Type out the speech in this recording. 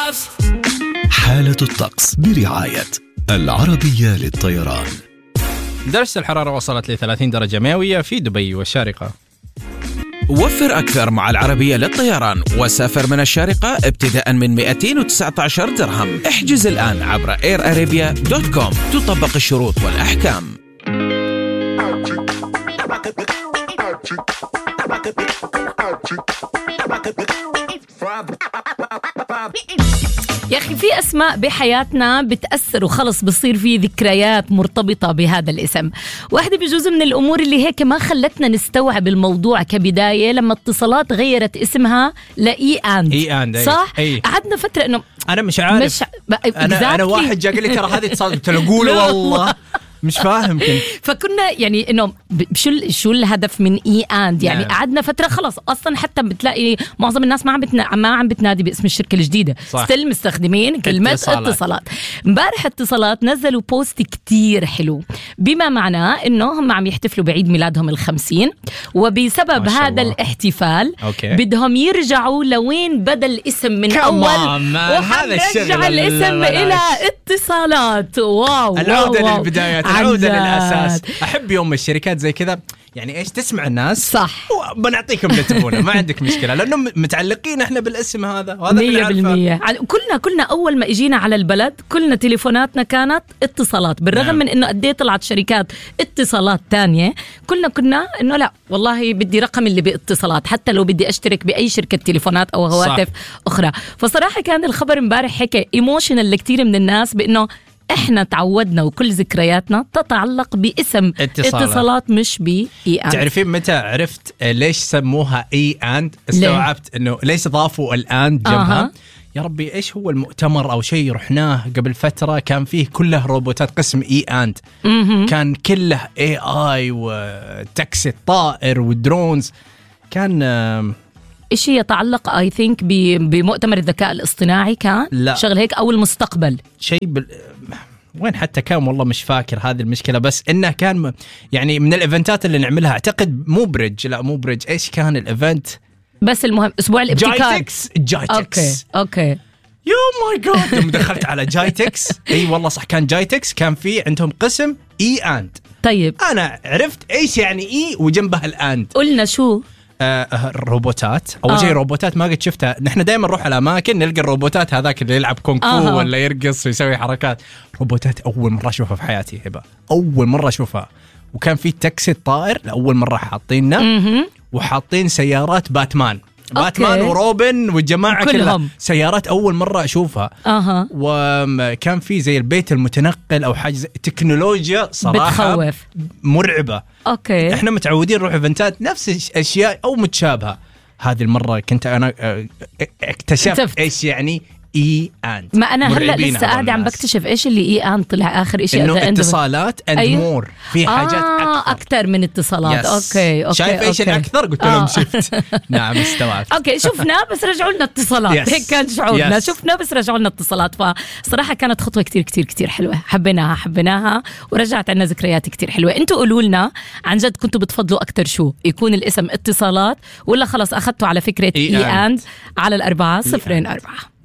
حالة الطقس برعاية العربية للطيران. درجة الحرارة وصلت ل 30 درجة مئوية في دبي والشارقة. وفر أكثر مع العربية للطيران وسافر من الشارقة ابتداء من 219 درهم. احجز الآن عبر airarabia.com. تطبق الشروط والأحكام. يا أخي في أسماء بحياتنا بتأثر وخلص بصير في ذكريات مرتبطة بهذا الاسم. واحدة بجوز من الأمور اللي هيك ما خلتنا نستوعب الموضوع كبداية لما اتصالات غيرت اسمها لإي آند. صح؟ قعدنا فترة إنه أنا مش عارف. أنا واحد جا قال لي ترى هذه اتصال، قلت له قول والله مش فاهم كنت. فكنا يعني انه شو الهدف من اي اند يعني قعدنا فتره خلص اصلا حتى بتلاقي معظم الناس ما عم بتنادي باسم الشركه الجديده، ستيل مستخدمين كلمه اتصالات. امبارح اتصالات نزلوا بوست كتير حلو بما معناه انه هم عم يحتفلوا بعيد ميلادهم ال50، وبسبب هذا الاحتفال بدهم يرجعوا لوين بدا الاسم من اول، وحنرجع الاسم الى اتصالات. واو العودة للبدايات، العودة للأساس. أحب يوم الشركات زي كذا يعني إيش تسمع الناس صح وبنعطيكم اللي تبونه، ما عندك مشكلة لأنه متعلقين إحنا بالاسم هذا، وهذا 100%. كلنا أول ما إجينا على البلد كلنا تليفوناتنا كانت اتصالات، بالرغم من إنه قديه طلعت شركات اتصالات تانية، كنا إنه لا والله بدي رقم اللي باتصالات حتى لو بدي أشترك بأي شركة تليفونات أو هواتف أخرى. فصراحة كان الخبر امبارح هيك ايموشنال لكتير من الناس، بإنه احنا تعودنا وكل ذكرياتنا تتعلق باسم اتصالات مش بإي آند. تعرفين متى عرفت ليش سموها إي آند؟ استوعبت انه ليش ضافوا الآند جنبها. يا ربي ايش هو المؤتمر او شيء رحناه قبل فترة كان فيه كله روبوتات قسم إي آند، كان كله AI وتاكسي الطائر والدرونز، كان إشي يتعلق I think بمؤتمر الذكاء الاصطناعي، كان لا. شغل هيك أو المستقبل شيء وين حتى كان والله مش فاكر هذه المشكلة، بس إنه كان يعني من الإيفنتات اللي نعملها، أعتقد مو بريدج إيش كان الإيفنت، بس المهم أسبوع الابتكار جايتكس. أوكي يو ماي جاد لما دخلت على جايتكس أي والله صح كان جايتكس، كان في عندهم قسم إي آند. طيب أنا عرفت إيش يعني إي وجنبها الآند. قلنا شو روبوتات أول شيء. روبوتات ما قد شفتها، نحن دائما نروح على أماكن نلقى الروبوتات هذاك اللي يلعب كونغ فو ولا يرقص ويسوي حركات. روبوتات أول مرة أشوفها في حياتي هبة، أول مرة أشوفها. وكان في تاكسي الطائر لأول مرة حاطيننا، وحاطين سيارات باتمان وروبن والجماعة كلها سيارات أول مرة أشوفها. وكان في زي البيت المتنقل أو حاجة تكنولوجيا صراحة بتخوف مرعبة. أوكي. إحنا متعودين نروح إيفنتات نفس الأشياء أو متشابهة. هذه المرة كنت أنا اكتشفت إيش يعني إي آند. ما أنا هلأ لسه قاعدة عم بكتشف إيش اللي إي آند طلع آخر إشي إنه اتصالات أند مور، في حاجات أكثر من اتصالات. أوكي شايف إيش الأكثر؟ قلت لهم شفت. نعم استوعبت. أوكي شفنا بس رجعوا لنا اتصالات. هيك كان شعورنا. شفنا بس رجعوا لنا اتصالات. فصراحة كانت خطوة كتير كتير كتير حلوة، حبيناها ورجعت عنا ذكريات كتير حلوة. أنتوا قولوا لنا عن جد كنتوا بتفضلوا أكتر شو يكون الاسم اتصالات، ولا خلص أخذتوا على فكرة إي آند على 404.